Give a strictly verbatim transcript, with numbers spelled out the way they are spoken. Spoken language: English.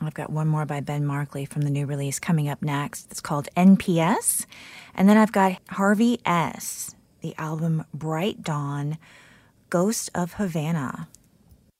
I've got one more by Ben Markley from the new release coming up next. It's called N P S. And then I've got Harvey S., the album Bright Dawn, Ghost of Havana.